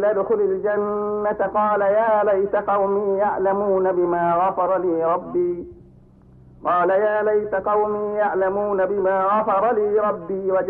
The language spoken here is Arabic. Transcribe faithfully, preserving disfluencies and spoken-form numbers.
ادخل الجنة قال يا ليت قومي يعلمون بما غفر لي ربي قال يا ليت قومي يعلمون بما غفر لي ربي